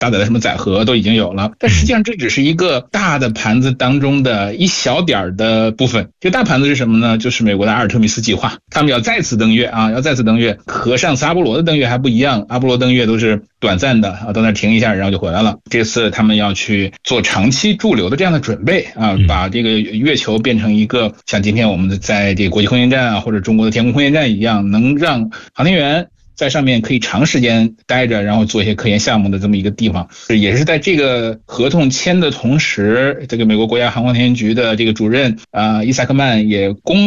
搭载的什么载荷都已经有了。但实际上这只是一个大的盘子当中的一小点的部分。这个大盘子是什么呢？就是美国的阿尔忒弥斯计划，他们要再次登月啊，要再次登月，和上次阿波罗的登月还不一样。阿波罗登月都是短暂的啊，到那停一下然后就回来了。这次他们要去做长期驻留的这样的准备啊，把这个月球变成一个像今天我们在这个国际空间站啊，或者中国的天宫空间站一样，能让航天员在上面可以长时间待着，然后做一些科研项目的这么一个地方。也是在这个合同签的同时，这个美国国家航空航天局的这个主任伊萨克曼也公